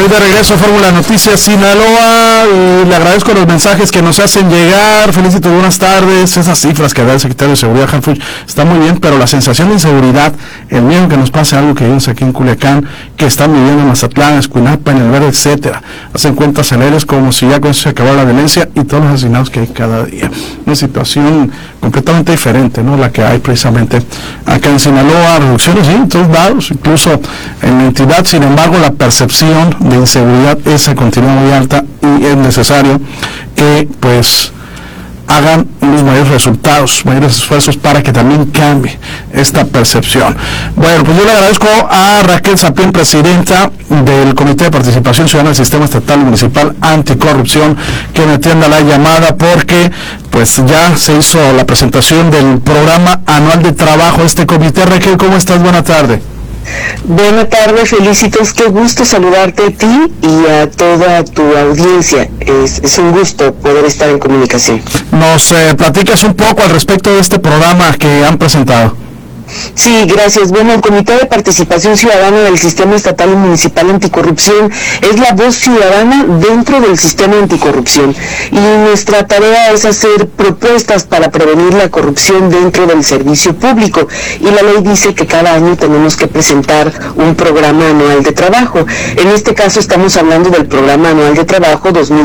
Estoy de regreso a Fórmula Noticias Sinaloa y le agradezco los mensajes que nos hacen llegar. Felicito, buenas tardes. Esas cifras que da el secretario de Seguridad, Harfuch, está muy bien, pero la sensación de inseguridad, el miedo que nos pase algo que vimos aquí en Culiacán, que están viviendo en Mazatlán, Escuinapa, en El Verde, etcétera. Hacen cuentas alegres como si ya con eso se acabara la violencia y todos los asesinatos que hay cada día. Una situación completamente diferente, ¿no? La que hay precisamente acá en Sinaloa, reducciones sí, en todos lados, incluso en la entidad. Sin embargo, la percepción de inseguridad esa continúa muy alta y es necesario que pues hagan unos mayores resultados, mayores esfuerzos para que también cambie esta percepción. Bueno, pues yo le agradezco a Raquel Sapien, presidenta del Comité de Participación Ciudadana del Sistema Estatal y Municipal Anticorrupción, que me atienda la llamada porque pues ya se hizo la presentación del programa anual de trabajo de este comité. Raquel, ¿cómo estás? Buena tarde. Buenas tardes, Felicitos, qué gusto saludarte a ti y a toda tu audiencia. Es un gusto poder estar en comunicación. ¿Nos platicas un poco al respecto de este programa que han presentado? Sí, gracias. Bueno, el Comité de Participación Ciudadana del Sistema Estatal y Municipal Anticorrupción es la voz ciudadana dentro del sistema anticorrupción y nuestra tarea es hacer propuestas para prevenir la corrupción dentro del servicio público, y la ley dice que cada año tenemos que presentar un programa anual de trabajo. En este caso estamos hablando del programa anual de trabajo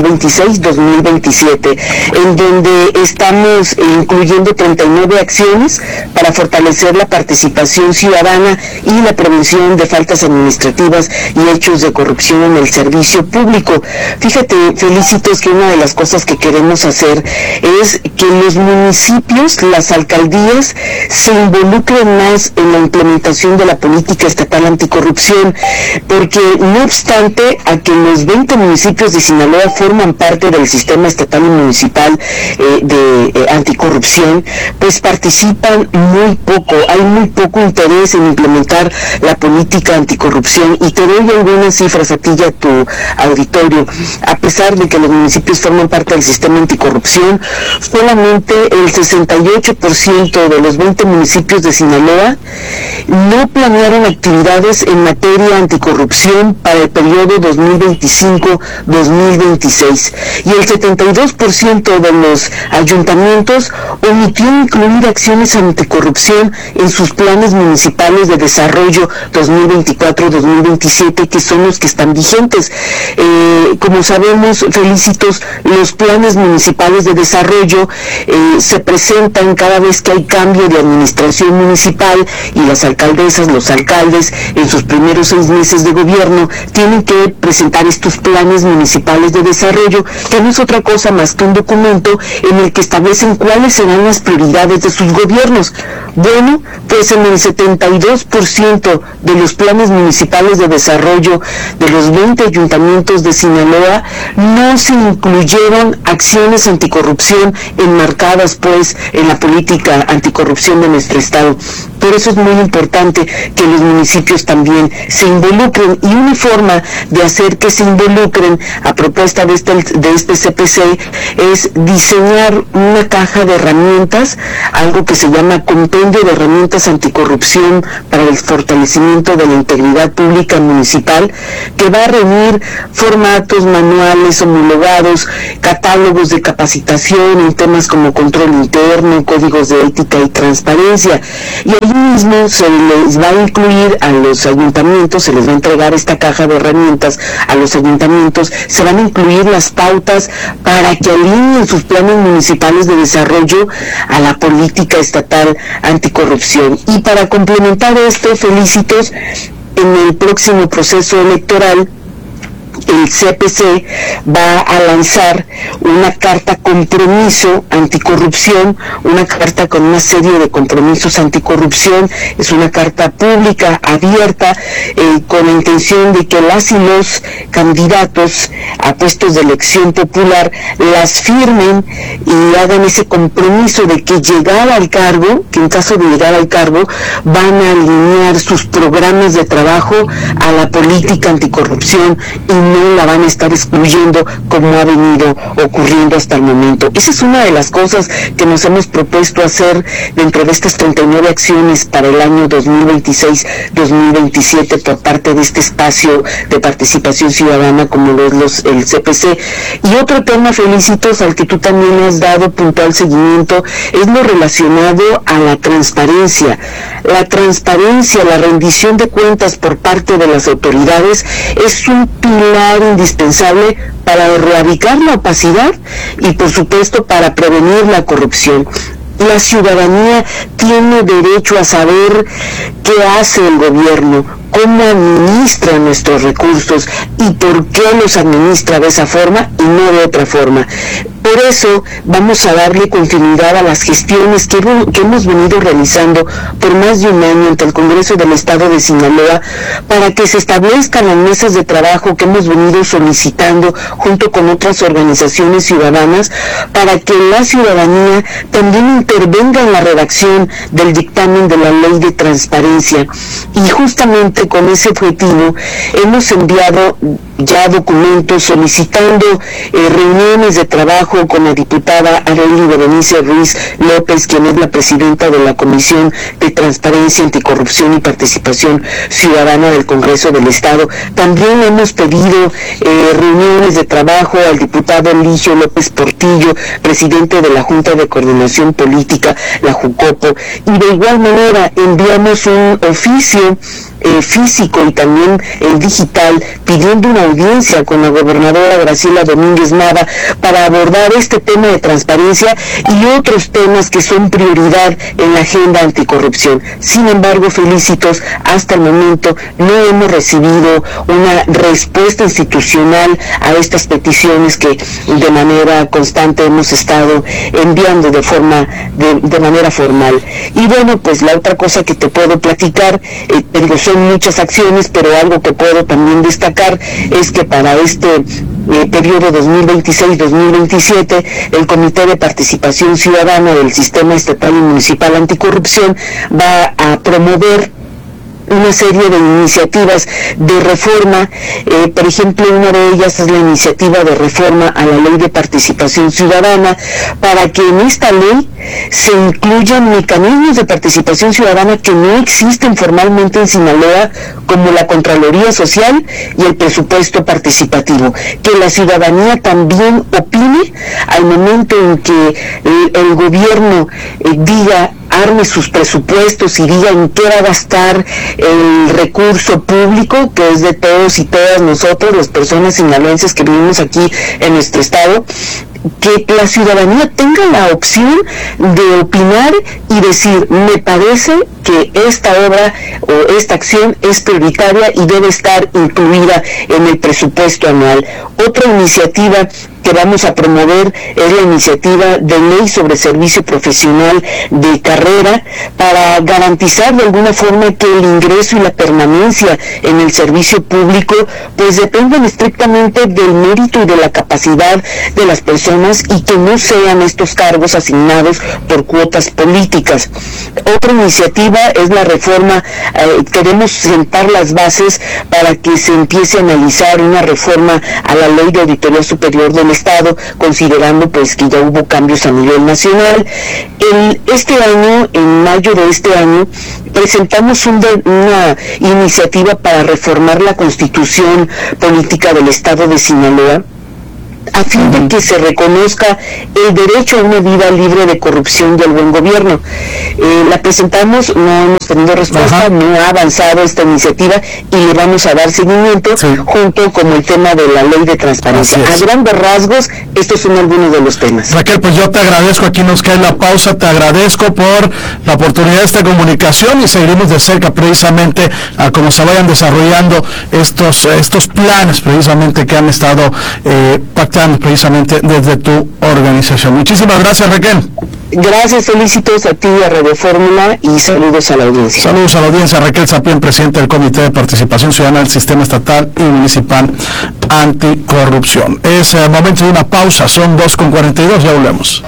2026-2027, en donde estamos incluyendo 39 acciones para fortalecer la participación ciudadana y la prevención de faltas administrativas y hechos de corrupción en el servicio público. Fíjate, Felicitos, que una de las cosas que queremos hacer es que los municipios, las alcaldías, se involucren más en la implementación de la política estatal anticorrupción, porque no obstante a que los 20 municipios de Sinaloa forman parte del sistema estatal y municipal de anticorrupción, pues participan muy poco. Hay muy poco interés en implementar la política anticorrupción, y te doy algunas cifras a ti y a tu auditorio. A pesar de que los municipios forman parte del sistema anticorrupción, solamente el 68% de los 20 municipios de Sinaloa no planearon actividades en materia anticorrupción para el periodo 2025-2026, y el 72% de los ayuntamientos omitió incluir acciones anticorrupción en sus planes municipales de desarrollo 2024-2027, que son los que están vigentes. Como sabemos, Felicitos, los planes municipales de desarrollo se presentan cada vez que hay cambio de administración municipal, y las alcaldesas, los alcaldes, en sus primeros 6 meses de gobierno, tienen que presentar estos planes municipales de desarrollo, que no es otra cosa más que un documento en el que establecen cuáles serán las prioridades de sus gobiernos. Bueno, pues en el 72% de los planes municipales de desarrollo de los 20 ayuntamientos de Sinaloa no se incluyeron acciones anticorrupción enmarcadas pues en la política anticorrupción de nuestro estado. Por eso es muy importante que los municipios también se involucren, y una forma de hacer que se involucren, a propuesta de este CPC, es diseñar una caja de herramientas, algo que se llama Compendio de Herramientas Anticorrupción para el Fortalecimiento de la Integridad Pública Municipal, que va a reunir formatos, manuales homologados, catálogos de capacitación en temas como control interno, códigos de ética y transparencia, y ahí mismo se les va a incluir a los ayuntamientos, se les va a entregar esta caja de herramientas a los ayuntamientos, se van a incluir las pautas para que alineen sus planes municipales de desarrollo a la política estatal anticorrupción. Y para complementar esto, Felicitos, en el próximo proceso electoral, el CPC va a lanzar una carta compromiso anticorrupción, una carta con una serie de compromisos anticorrupción. Es una carta pública, abierta, con la intención de que las y los candidatos a puestos de elección popular las firmen y hagan ese compromiso de que llegar al cargo, que en caso de llegar al cargo, van a alinear sus programas de trabajo a la política anticorrupción y no la van a estar excluyendo como ha venido ocurriendo hasta el momento. Esa es una de las cosas que nos hemos propuesto hacer dentro de estas 39 acciones para el año 2026-2027 por parte de este espacio de participación ciudadana como lo es el CPC. Y otro tema, Felicitos, al que tú también has dado puntual seguimiento, es lo relacionado a la transparencia. La transparencia, la rendición de cuentas por parte de las autoridades es un pilar indispensable para erradicar la opacidad y, por supuesto, para prevenir la corrupción. La ciudadanía tiene derecho a saber qué hace el gobierno, cómo administra nuestros recursos y por qué los administra de esa forma y no de otra forma. Por eso vamos a darle continuidad a las gestiones que hemos venido realizando por más de un año ante el Congreso del Estado de Sinaloa para que se establezcan las mesas de trabajo que hemos venido solicitando junto con otras organizaciones ciudadanas para que la ciudadanía también intervenga en la redacción del dictamen de la Ley de Transparencia. Y justamente con ese objetivo hemos enviado ya documentos solicitando reuniones de trabajo con la diputada Arely Berenice Ruiz López, quien es la presidenta de la Comisión de Transparencia, Anticorrupción y Participación Ciudadana del Congreso del Estado. También hemos pedido reuniones de trabajo al diputado Eligio López Portillo, presidente de la Junta de Coordinación Política, la JUCOPO, y de igual manera enviamos un oficio físico y también digital pidiendo una audiencia con la gobernadora Graciela Domínguez Nava para abordar este tema de transparencia y otros temas que son prioridad en la agenda anticorrupción. Sin embargo, Felicitos, hasta el momento no hemos recibido una respuesta institucional a estas peticiones que de manera constante hemos estado enviando de manera formal. Y bueno, pues la otra cosa que te puedo platicar, son muchas acciones, pero algo que puedo también destacar es que para este periodo 2026-2027, el Comité de Participación Ciudadana del Sistema Estatal y Municipal Anticorrupción va a promover una serie de iniciativas de reforma. Por ejemplo, una de ellas es la iniciativa de reforma a la Ley de Participación Ciudadana, para que en esta ley se incluyan mecanismos de participación ciudadana que no existen formalmente en Sinaloa, como la Contraloría Social y el presupuesto participativo. Que la ciudadanía también opine al momento en que el gobierno arme sus presupuestos y diga en qué va a gastar el recurso público, que es de todos y todas nosotros, las personas sinaloenses que vivimos aquí en nuestro estado, que la ciudadanía tenga la opción de opinar y decir, me parece que esta obra o esta acción es prioritaria y debe estar incluida en el presupuesto anual. Otra iniciativa que vamos a promover es la iniciativa de ley sobre servicio profesional de carrera para garantizar de alguna forma que el ingreso y la permanencia en el servicio público pues dependen estrictamente del mérito y de la capacidad de las personas y que no sean estos cargos asignados por cuotas políticas. Otra iniciativa es la reforma, queremos sentar las bases para que se empiece a analizar una reforma a la Ley de Auditoría Superior del Estado, considerando pues que ya hubo cambios a nivel nacional. Este año, en mayo de este año, presentamos una iniciativa para reformar la Constitución Política del Estado de Sinaloa, a fin de que se reconozca el derecho a una vida libre de corrupción y al buen gobierno. La presentamos, no hemos tenido respuesta, no ha avanzado esta iniciativa y le vamos a dar seguimiento junto con el tema de la Ley de Transparencia. A grandes rasgos, estos son algunos de los temas. Raquel, pues yo te agradezco, aquí nos cae la pausa, te agradezco por la oportunidad de esta comunicación y seguiremos de cerca precisamente a cómo se vayan desarrollando estos planes precisamente que han estado pactando precisamente desde tu organización. Muchísimas gracias, Raquel. Gracias, felicitos a ti y a Radio Fórmula y saludos a la audiencia. Saludos a la audiencia. Raquel Sapien, presidente del Comité de Participación Ciudadana del Sistema Estatal y Municipal Anticorrupción. Es el momento de una pausa, son 2:42, ya volvemos.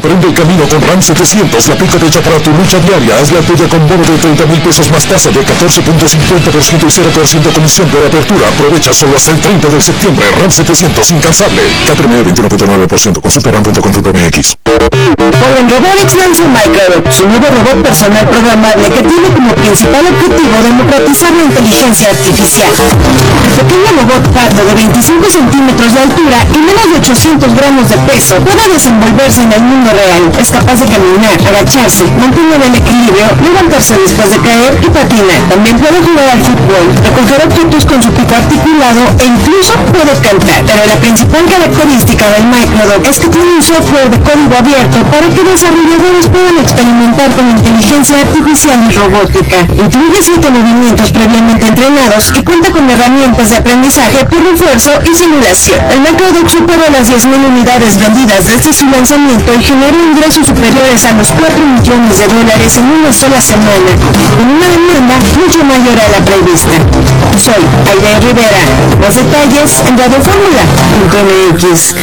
Emprende el camino con RAM 700, la pica hecha para tu lucha diaria. Haz la tuya con bono de 30,000 pesos más tasa de 14.50% y 0% comisión por apertura. Aprovecha solo hasta el 30 de septiembre. RAM 700, incansable. KPM 21.9%. Consulta RAM.com.mx. Polen Robotics lanza Microdot, su nuevo robot personal programable que tiene como principal objetivo democratizar la inteligencia artificial. El pequeño robot pardo de 25 centímetros de altura y menos de 800 gramos de peso puede desenvolverse en el mundo real. Es capaz de caminar, agacharse, mantener el equilibrio, levantarse después de caer y patinar. También puede jugar al fútbol, recoger objetos con su pico articulado e incluso puede cantar. Pero la principal característica del Microdot es que tiene un software de código abierto para que desarrolladores puedan experimentar con inteligencia artificial y robótica. Incluye 7 movimientos previamente entrenados y cuenta con herramientas de aprendizaje por refuerzo y simulación. El Microdot superó las 10,000 unidades vendidas desde su lanzamiento y generó ingresos superiores a los $4 millones en una sola semana, con una demanda mucho mayor a la prevista. Soy Aide Rivera. Los detalles en radioformula.mx.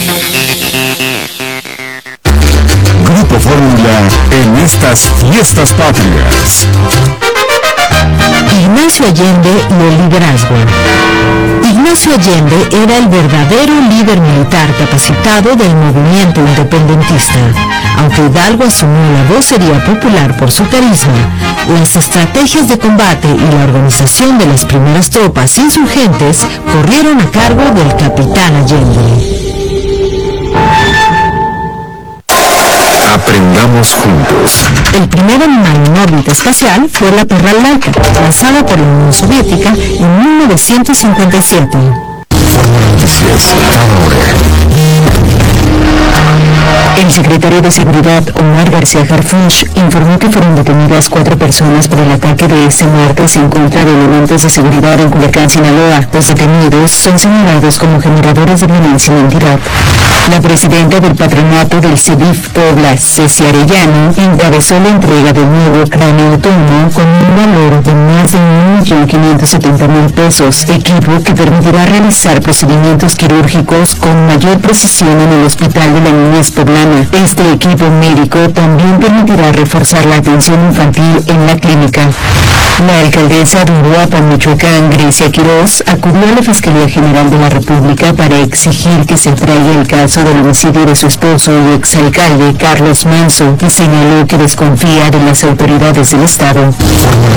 Grupo Fórmula en estas fiestas patrias. Ignacio Allende y el liderazgo. Ignacio Allende era el verdadero líder militar capacitado del movimiento independentista. Aunque Hidalgo asumió la vocería popular por su carisma, las estrategias de combate y la organización de las primeras tropas insurgentes corrieron a cargo del capitán Allende. Aprendamos juntos. El primer animal en órbita espacial fue la perra Laika, lanzada por la Unión Soviética en 1957. Noticias cada hora. El secretario de Seguridad, Omar García Harfuch, informó que fueron detenidas 4 personas por el ataque de este martes en contra de elementos de seguridad en Culiacán, Sinaloa. Los detenidos son señalados como generadores de violencia y entidad. La presidenta del patronato del CEDIF Puebla, Ceci Arellano, encabezó la entrega del nuevo cráneo autónomo con un valor de más de 1.570.000 pesos, equipo que permitirá realizar procedimientos quirúrgicos con mayor precisión en el Hospital de la Niñez Poblana. Este equipo médico también permitirá reforzar la atención infantil en la clínica. La alcaldesa de Uruapan, Michoacán, Grecia Quiroz, acudió a la Fiscalía General de la República para exigir que se traiga el caso del homicidio de su esposo y exalcalde Carlos Manso, que señaló que desconfía de las autoridades del Estado. Fórmula